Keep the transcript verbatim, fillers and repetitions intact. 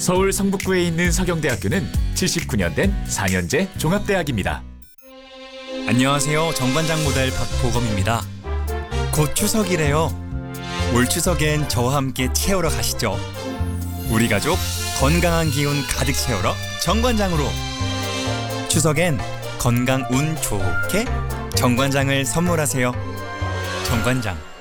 서울 성북구에 있는 서경대학교는 칠십구 년 된 사 년제 종합대학입니다. 안녕하세요. 정관장 모델 박보검입니다. 곧 추석이래요. 올 추석엔 저와 함께 채우러 가시죠. 우리 가족 건강한 기운 가득 채우러 정관장으로. 추석엔 건강 운 좋게 정관장을 선물하세요. 정관장.